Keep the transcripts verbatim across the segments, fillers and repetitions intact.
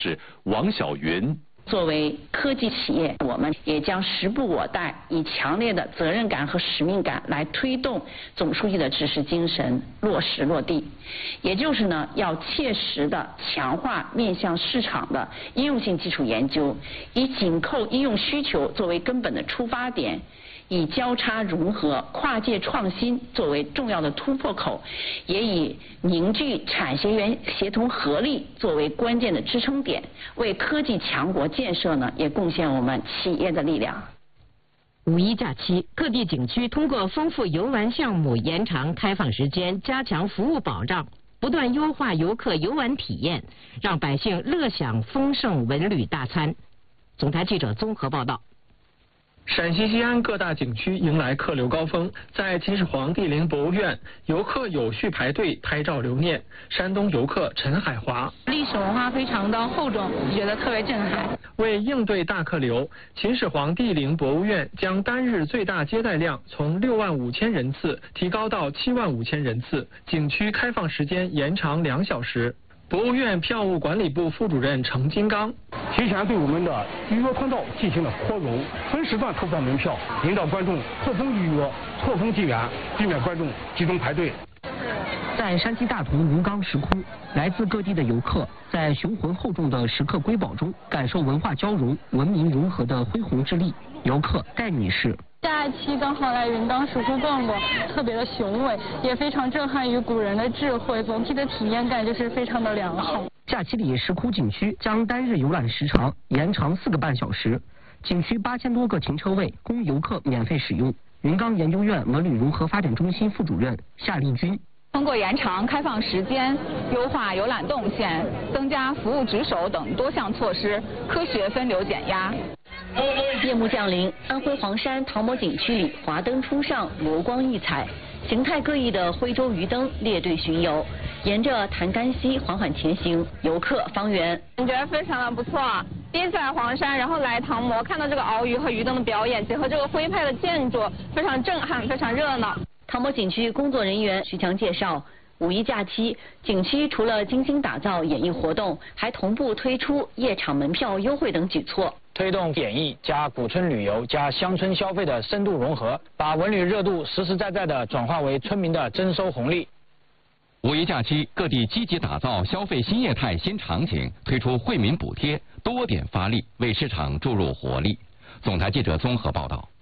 是王晓云。 作为科技企业，我们也将时不我待，以强烈的责任感和使命感来推动总书记的指示精神落实落地。也就是呢，要切实的强化面向市场的应用性基础研究，以紧扣应用需求作为根本的出发点，以交叉融合、跨界创新作为重要的突破口，也以凝聚产学研协同合力作为关键的支撑点，为科技强国建设呢也贡献我们企业的力量。 五一假期，各地景区通过丰富游玩项目、延长开放时间、加强服务保障，不断优化游客游玩体验，让百姓乐享丰盛文旅大餐。总台记者综合报道。 陕西西安各大景区迎来客流高峰，在秦始皇帝陵博物院，游客有序排队拍照留念。山东游客陈海华： 历史文化非常的厚重，觉得特别震撼。 为应对大客流，秦始皇帝陵博物院将单日最大接待量从六万五千人次提高到七万五千人次，景区开放时间延长两小时。博物院票务管理部副主任程金刚： 提前对我们的预约通道进行了扩容，分时段投放门票，引导观众错峰预约、错峰进园，避免观众集中排队。 在山西大同吴刚石窟，来自各地的游客在雄浑厚重的石刻瑰宝中，感受文化交融、文明融合的恢宏之力。游客戴女士： 假期刚好来云冈石窟逛逛，特别的雄伟，也非常震撼于古人的智慧，总体的体验感就是非常的良好。 假期里，石窟景区将单日游览时长延长四个半小时，景区八千多个停车位供游客免费使用。云冈研究院文旅融合发展中心副主任夏丽君： 通过延长开放时间、优化游览动线、增加服务值守等多项措施，科学分流减压。 夜幕降临，安徽黄山唐某景区里华灯初上，流光溢彩，形态各异的徽州鱼灯列队巡游，沿着潭干溪缓缓前行，游客方圆。 感觉非常的不错，第一次来黄山，然后来唐某，看到这个鳌鱼和鱼灯的表演，结合这个徽派的建筑，非常震撼，非常热闹。 唐某景区工作人员徐强介绍，五一假期，景区除了精心打造演艺活动，还同步推出夜场门票优惠等举措， 推动演艺加古村旅游加乡村消费的深度融合，把文旅热度实实在在地转化为村民的增收红利。 五一假期，各地积极打造消费新业态新场景，推出惠民补贴，多点发力，为市场注入活力。总台记者综合报道。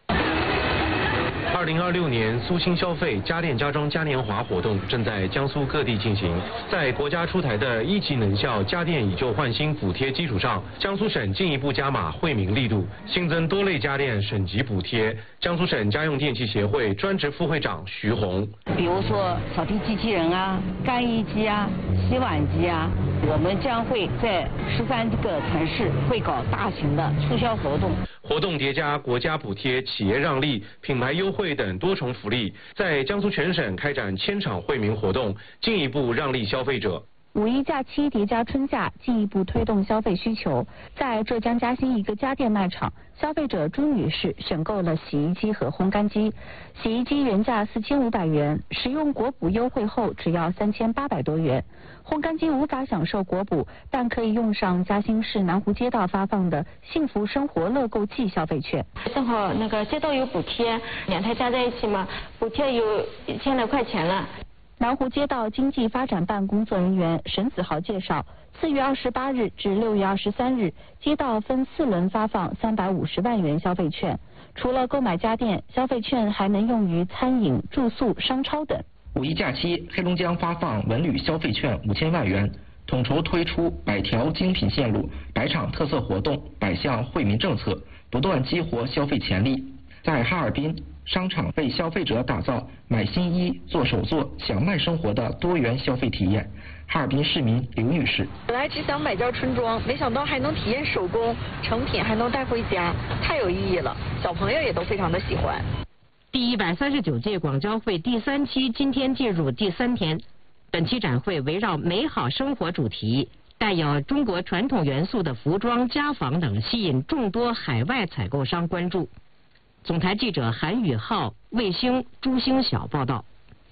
二零二六年苏新消费家电家装嘉年华活动正在江苏各地进行。在国家出台的一级能效家电以旧换新补贴基础上，江苏省进一步加码惠民力度，新增多类家电省级补贴。江苏省家用电器协会专职副会长徐红： 比如说扫地机器人啊、干衣机啊、洗碗机啊，我们将会在十三个城市会搞大型的促销活动。 活动叠加国家补贴、企业让利、品牌优惠等多重福利，在江苏全省开展千场惠民活动，进一步让利消费者。 五一假期叠加春假，进一步推动消费需求。在浙江嘉兴一个家电卖场，消费者朱女士选购了洗衣机和烘干机。洗衣机原价四千五百元，使用国补优惠后只要三千八百多元。烘干机无法享受国补，但可以用上嘉兴市南湖街道发放的幸福生活乐购季消费券。 正好那个街道有补贴，两台加在一起嘛，补贴有一千来块钱了。 南湖街道经济发展办工作人员沈子豪介绍，四月二十八日至六月二十三日，街道分四轮发放三百五十万元消费券。除了购买家电，消费券还能用于餐饮、住宿、商超等。 五一假期，黑龙江发放文旅消费券五千万元，统筹推出百条精品线路、百场特色活动、百项惠民政策，不断激活消费潜力。在哈尔滨，商场为消费者打造买新衣、做手作、享慢生活的多元消费体验。哈尔滨市民刘女士： 本来只想买件春装，没想到还能体验手工，成品还能带回家，太有意义了。小朋友也都非常的喜欢。 第一百三十九届广交会第三期今天进入第三天，本期展会围绕美好生活主题，带有中国传统元素的服装、家纺等，吸引众多海外采购商关注。总台记者韩宇浩、卫星朱星晓报道。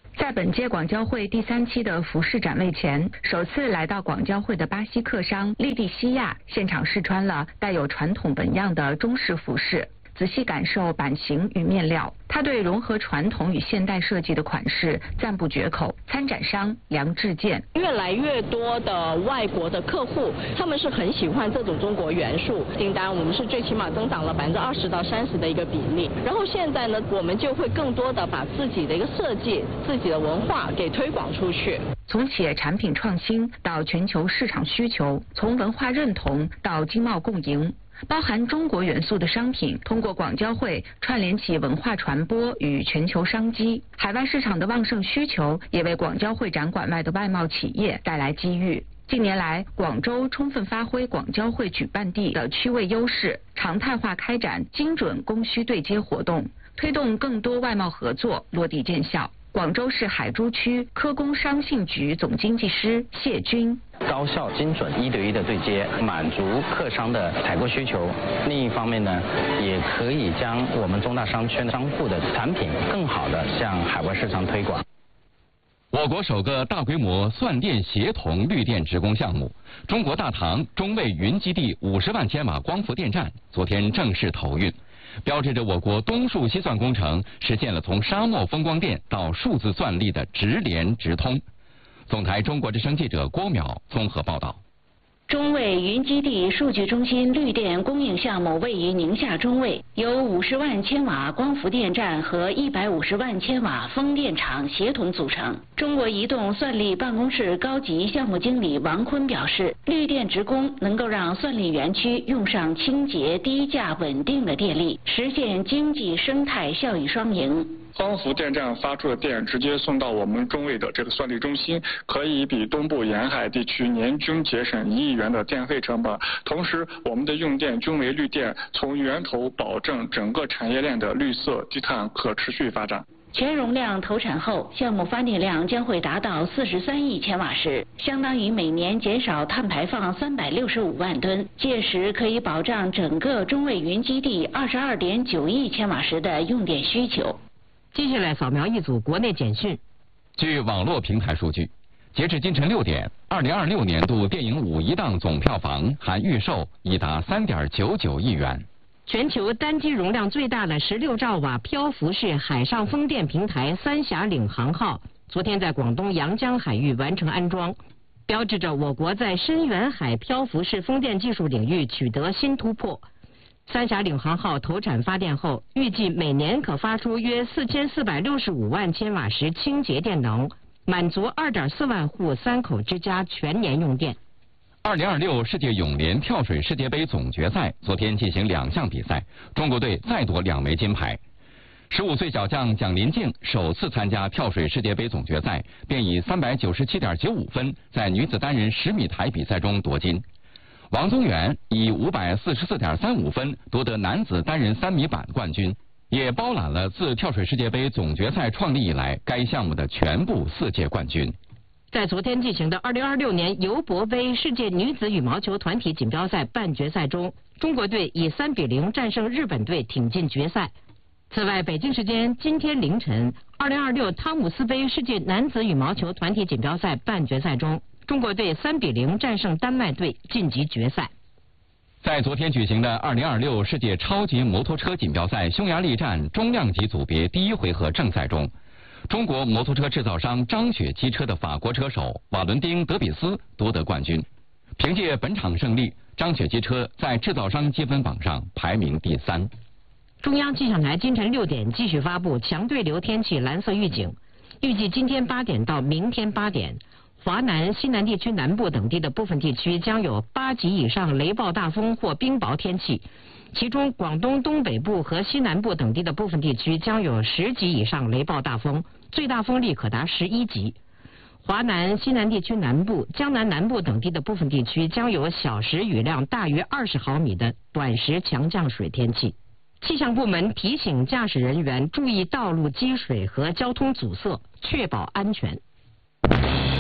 在本届广交会第三期的服饰展位前，首次来到广交会的巴西客商利蒂西亚现场试穿了带有传统纹样的中式服饰，仔细感受版型与面料。他对融合传统与现代设计的款式赞不绝口。参展商梁志健： 越来越多的外国的客户，他们是很喜欢这种中国元素，订单我们是最起码增长了百分之二十到三十的一个比例。然后现在呢，我们就会更多的把自己的一个设计、自己的文化给推广出去。 从企业产品创新到全球市场需求，从文化认同到经贸共赢。包含中国元素的商品，通过广交会串联起文化传播与全球商机。海外市场的旺盛需求，也为广交会展馆外的外贸企业带来机遇。近年来，广州充分发挥广交会举办地的区位优势，常态化开展精准供需对接活动，推动更多外贸合作落地见效。广州市海珠区科工商信局总经济师谢军： 高效、精准、一对一的对接，满足客商的采购需求。另一方面呢，也可以将我们中大商圈商户的产品更好的向海外市场推广。 我国首个大规模算电协同绿电职工项目——中国大唐中卫云基地五十万千瓦光伏电站，昨天正式投运。标志着我国东数西算工程实现了从沙漠风光电到数字算力的直联直通。总台中国之声记者郭淼综合报道。 中卫云基地数据中心绿电供应项目位于宁夏中卫，由五十万千瓦光伏电站和一百五十万千瓦风电场协同组成。中国移动算力办公室高级项目经理王坤表示，绿电职工能够让算力园区用上清洁、低价、稳定的电力，实现经济生态效益双赢。 光伏电站发出的电直接送到我们中卫的这个算力中心，可以比东部沿海地区年均节省一亿元的电费成本。同时，我们的用电均为绿电，从源头保证整个产业链的绿色、低碳、可持续发展。 全容量投产后，项目发电量将会达到四十三亿千瓦时，相当于每年减少碳排放三百六十五万吨。届时可以保障整个中卫云基地二十二点九亿千瓦时的用电需求。 接下来扫描一组国内简讯。 据网络平台数据，截至今晨六点，二零二六年度电影五一档总票房含预售已达三点九九亿元。 全球单机容量最大的十六兆瓦漂浮式海上风电平台三峡领航号，昨天在广东阳江海域完成安装，标志着我国在深远海漂浮式风电技术领域取得新突破。三峡领航号投产发电后，预计每年可发出约四千四百六十五万千瓦时清洁电能，满足二点四万户三口之家全年用电。 二零二六世界泳联跳水世界杯总决赛昨天进行两项比赛，中国队再夺两枚金牌。十五岁小将蒋林静首次参加跳水世界杯总决赛，便以三百九十七点九五分在女子单人十米台比赛中夺金。王宗源以五百四十四点三五分夺得男子单人三米板冠军，也包揽了自跳水世界杯总决赛创立以来该项目的全部四届冠军。 在昨天进行的二零二六年尤伯杯世界女子羽毛球团体锦标赛半决赛中，中国队以三比零战胜日本队，挺进决赛。此外，北京时间今天凌晨，二零二六汤姆斯杯世界男子羽毛球团体锦标赛半决赛中，中国队三比零战胜丹麦队，晋级决赛。 在昨天举行的二零二六世界超级摩托车锦标赛匈牙利站中量级组别第一回合正赛中，中国摩托车制造商张雪机车的法国车手瓦伦丁·德比斯夺得冠军。凭借本场胜利，张雪机车在制造商积分榜上排名第三。 中央气象台今晨六点继续发布强对流天气蓝色预警，预计今天八点到明天八点，华南、西南地区南部等地的部分地区将有八级以上雷暴大风或冰雹天气，其中广东东北部和西南部等地的部分地区将有十级以上雷暴大风，最大风力可达十一级。华南、西南地区南部、江南南部等地的部分地区将有小时雨量大于二十毫米的短时强降水天气。气象部门提醒驾驶人员注意道路积水和交通阻塞，确保安全。 您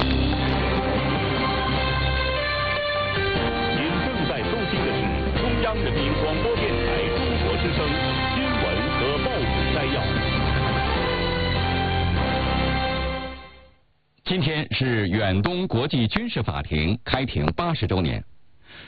正在收听的是中央人民广播电台中国之声新闻和报纸摘要。 今天是远东国际军事法庭开庭八十周年。